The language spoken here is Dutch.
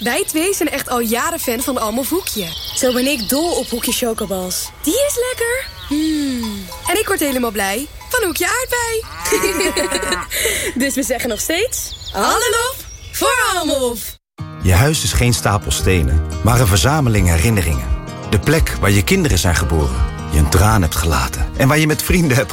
Wij twee zijn echt al jaren fan van Almof Hoekje. Zo ben ik dol op Hoekje chocobals. Die is lekker. En ik word helemaal blij van Hoekje aardbei. Dus we zeggen nog steeds... Alle lof voor Almof. Je huis is geen stapel stenen, maar een verzameling herinneringen. De plek waar je kinderen zijn geboren, je een traan hebt gelaten... en waar je met vrienden hebt